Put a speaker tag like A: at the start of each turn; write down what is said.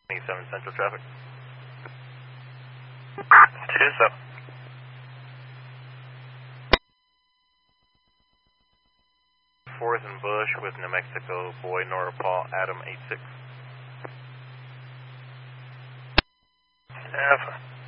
A: 27 Central traffic.
B: 27.
A: Fourth and Bush with New Mexico, Boy, Nora, Paul, Adam, 86.
B: Alpha.